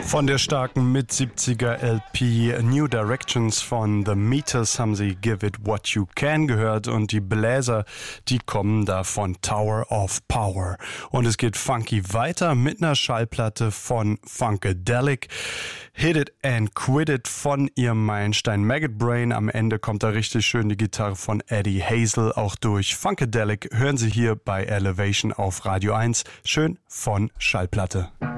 Von der starken Mit-70er LP New Directions von The Meters haben sie Give It What You Can gehört und die Bläser, die kommen da von Tower of Power. Und es geht funky weiter mit einer Schallplatte von Funkadelic. Hit It and Quit It von ihrem Meilenstein Maggot Brain. Am Ende kommt da richtig schön die Gitarre von Eddie Hazel auch durch. Funkadelic hören Sie hier bei Elevation auf Radio 1. Schön von Schallplatte.